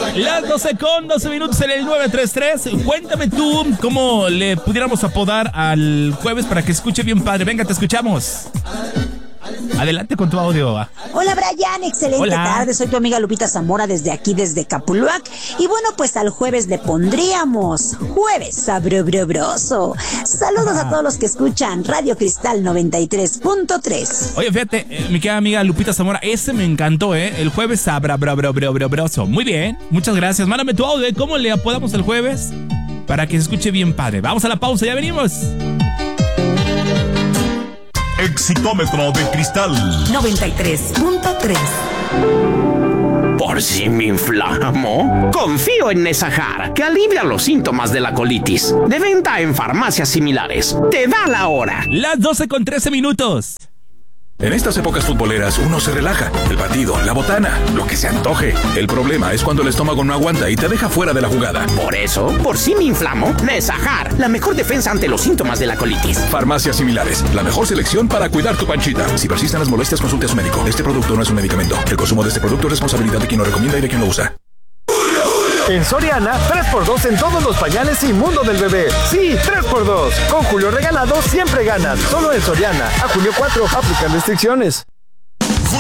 Las 12:12 en el 933. Cuéntame tú cómo le pudiéramos apodar al jueves para que escuche bien padre. Venga, te escuchamos. Adelante con tu audio. Hola Brian, excelente tarde. Soy tu amiga Lupita Zamora desde aquí, desde Capuluac. Y bueno, pues al jueves le pondríamos jueves sabrobroso. Saludos a todos los que escuchan Radio Cristal 93.3. Oye, fíjate, mi querida amiga Lupita Zamora, ese me encantó, el jueves sabrobroso. Muy bien, muchas gracias. Mándame tu audio, ¿cómo le apodamos el jueves? Para que se escuche bien padre. Vamos a la pausa, ya venimos. Exitómetro de Cristal 93.3. ¿Por si me inflamo? Confío en Nesajar, que alivia los síntomas de la colitis. De venta en farmacias similares. Te da la hora. Las 12:13. En estas épocas futboleras uno se relaja. El partido, la botana, lo que se antoje. El problema es cuando el estómago no aguanta y te deja fuera de la jugada. Por eso, por si me inflamo, Nesajar, la mejor defensa ante los síntomas de la colitis. Farmacias similares, la mejor selección para cuidar tu panchita. Si persisten las molestias, consulte a su médico. Este producto no es un medicamento. El consumo de este producto es responsabilidad de quien lo recomienda y de quien lo usa. En Soriana, 3x2 en todos los pañales y mundo del bebé. Sí, 3x2. Con Julio Regalado siempre ganas. Solo en Soriana. A julio 4, aplican restricciones.